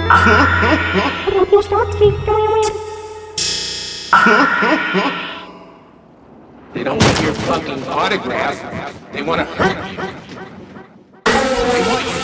They don't want your fucking autograph. They want to hurt you. They want you